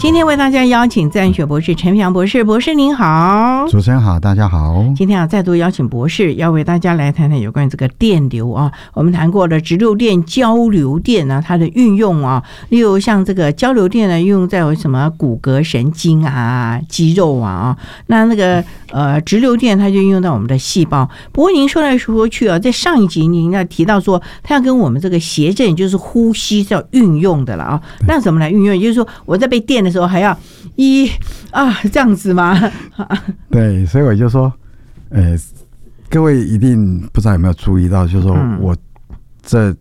今天为大家邀请自然学博士陈平博士，博士您好。 主持人好，大家好。 今天再度邀请博士，要为大家来谈谈有关于这个电流啊。我们谈过了直流电、交流电啊，它的运用啊，例如像这个交流电呢，运用在什么骨骼、神经啊、肌肉啊，那个直流电它就运用到我们的细胞。不过您说来说去啊，在上一集您要提到说，它要跟我们这个谐振，就是呼吸是要运用的了啊。那怎么来运用？也就是说，我在被电的时候还要这样子吗？ 对，所以我就说，各位一定不知道有没有注意到，就是说我这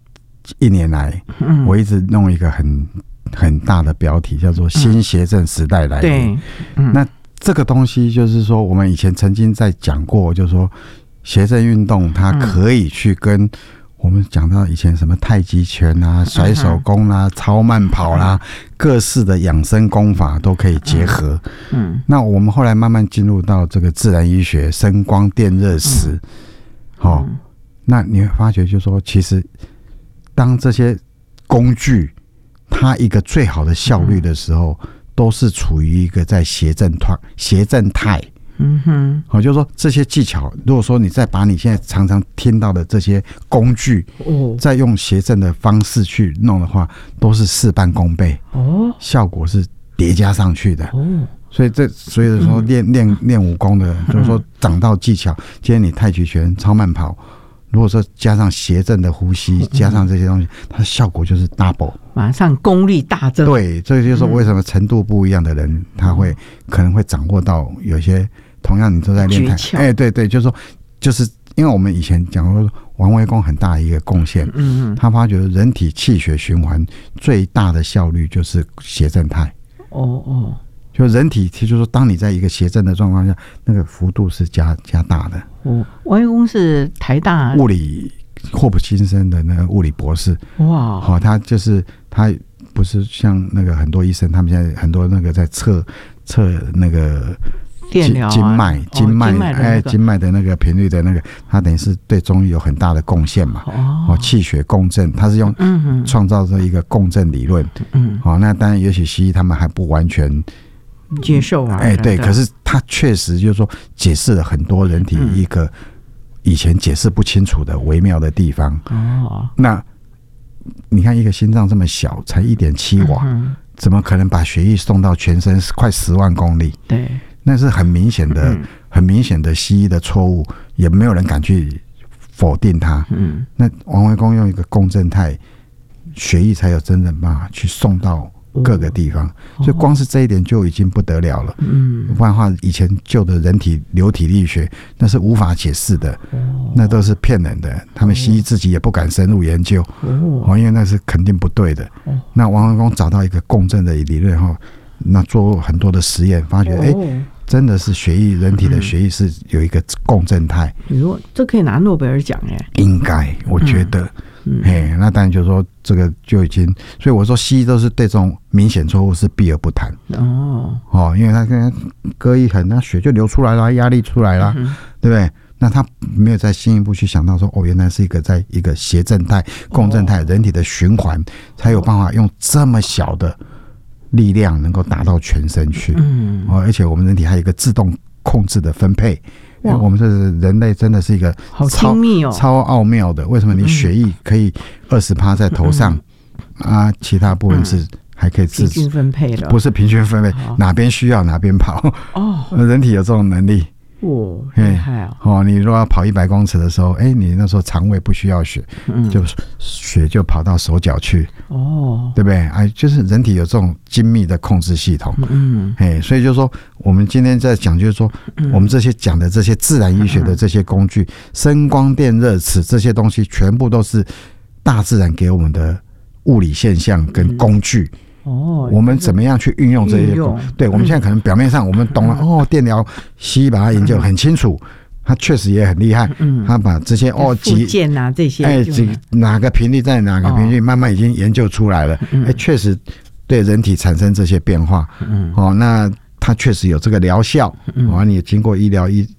1年来，我一直弄一个很大的标题，叫做"新谐振时代来临"。那这个东西就是说，我们以前曾经在讲过，就是说谐振运动它可以去跟我们讲到以前什么太极拳啊、甩手功啦、超慢跑啦，各式的养生功法都可以结合。那我们后来慢慢进入到这个自然医学、声光电热磁，那你会发觉就是说，其实当这些工具它一个最好的效率的时候，都是处于一个在谐振态。就是说这些技巧，如果说你再把你现在常常听到的这些工具，再用谐振的方式去弄的话，都是事半功倍，效果是叠加上去的。所以说练武功的，就是说掌到技巧，今天你太极拳、超慢跑，如果说加上谐振的呼吸，加上这些东西，它的效果就是 double， 马上功力大增。 对，这就是说为什么程度不一样的人，他可能会掌握到有些同样你都在练太，对，就是因为我们以前讲过王维公很大的一个贡献，他发觉人体气血循环最大的效率就是谐振态。就人体，就是说，当你在一个谐振的状况下，那个幅度是加大的。 王维公是台大物理霍普金森的那个物理博士。哇！他不是像那个很多医生，他们现在很多那个在测那个电疗经脉的那个频率的那个，他等于是对中医有很大的贡献嘛。气血共振，他是用创造这一个共振理论。那当然，也许西医他们还不完全接受啊。 对，可是他确实就是说解释了很多人体一个以前解释不清楚的微妙的地方。那你看一个心脏这么小，才1.7瓦，怎么可能把血液送到全身快10万公里？对。那是很明显的西医的错误，也没有人敢去否定它。那王维公用一个共振态，血液才有真正办法去送到各个地方，所以光是这一点就已经不得了了。不然的话，以前旧的人体流体力学那是无法解释的，那都是骗人的。他们西医自己也不敢深入研究，因为那是肯定不对的。那王维公找到一个共振的理论后，那做很多的实验，发觉真的是人体的血液是有一个共振态。 你说这可以拿诺贝尔奖应该，我觉得。那当然就是说这个就已经，所以我说西医都是对这种明显错误是避而不谈。因为他跟割一横，那血就流出来了，压力出来了，对不对？那他没有再进一步去想到说，原来是在一个谐振态、共振态，人体的循环才有办法用这么小的力量能够达到全身去。而且我们人体还有一个自动控制的分配。我们这人类真的是一个超奥妙的。为什么你血液可以20%在头上，其他部分是还可以自平均分配的？不是平均分配，哪边需要哪边跑。人体有这种能力。 厉害你如果要跑100公尺的时候，你那时候肠胃不需要血，就血就跑到手脚去，对不对？就是人体有这种精密的控制系统。所以就是说，我们今天在讲，就是说，我们这些讲的这些自然医学的这些工具，声光电热磁这些东西，全部都是大自然给我们的物理现象跟工具。我们怎么样去运用这些？对，我们现在可能表面上我们懂了，电疗西医把它研究很清楚，他确实也很厉害。他把这些附件啊这些， 哪个频率在哪个频率，慢慢已经研究出来了。确实对人体产生这些变化。那它确实有这个疗效。你经过医疗